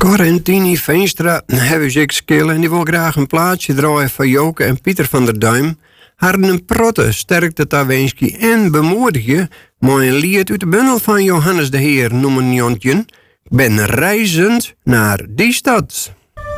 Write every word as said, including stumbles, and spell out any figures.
Correntini Veenstra hebben ze skillen en die wil graag een plaatsje draaien van Joke en Pieter van der Duim. Hadden een protte, sterkte Tawenski en bemoedigen, maar een lied uit de bundel van Johannes de Heer noemen Jontjen. Ik ben reizend naar die stad.